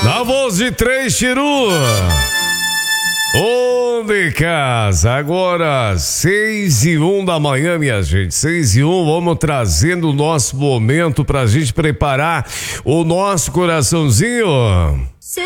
Na voz de Três Chiru. Onde casa, agora 6:01 da manhã, minha gente, 6:01, vamos trazendo o nosso momento pra gente preparar o nosso coraçãozinho.